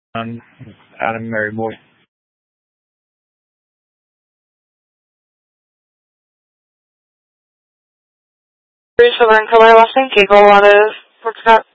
Adam Mary Moore. Bruce Silver and Color Los Angeles, Port Scott.